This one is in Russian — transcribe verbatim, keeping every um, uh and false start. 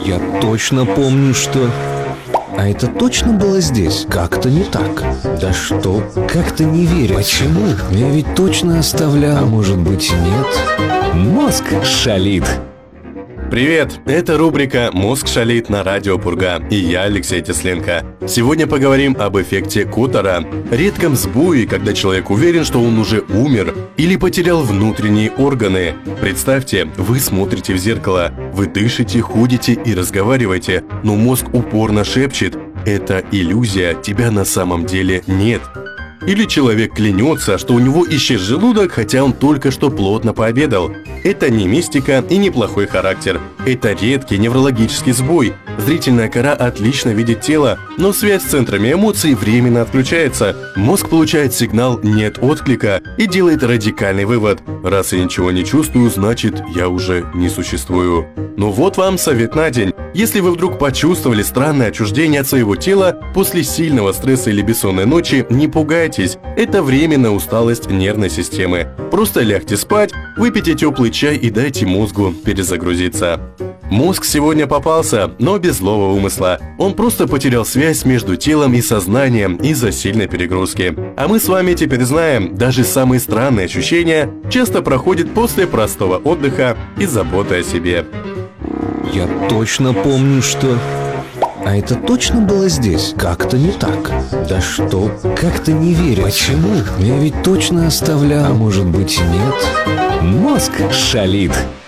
Я точно помню, что... А это точно было здесь? Как-то не так. Да что? Как-то не верю. Почему? Я ведь точно оставлял. А может быть, нет? Мозг шалит. Привет! Это рубрика «Мозг шалит» на радио Пурга, и я Алексей Тесленко. Сегодня поговорим об эффекте Кутера, редком сбое, когда человек уверен, что он уже умер или потерял внутренние органы. Представьте, вы смотрите в зеркало, вы дышите, ходите и разговариваете, но мозг упорно шепчет: «Это иллюзия, тебя на самом деле нет». Или человек клянется, что у него исчез желудок, хотя он только что плотно пообедал. Это не мистика и не плохой характер. Это редкий неврологический сбой. Зрительная кора отлично видит тело, но связь с центрами эмоций временно отключается. Мозг получает сигнал «нет отклика» и делает радикальный вывод: раз я ничего не чувствую, значит, я уже не существую. Ну вот вам совет на день. Если вы вдруг почувствовали странное отчуждение от своего тела после сильного стресса или бессонной ночи, не пугайтесь, это временная усталость нервной системы. Просто лягте спать, выпейте теплый чай и дайте мозгу перезагрузиться. Мозг сегодня попался, но без злого умысла. Он просто потерял связь между телом и сознанием из-за сильной перегрузки. А мы с вами теперь знаем, даже самые странные ощущения часто проходят после простого отдыха и заботы о себе. Я точно помню, что... А это точно было здесь? Как-то не так. Да что? Как-то не верю. Почему? Я ведь точно оставлял. А может быть, нет? Мозг шалит.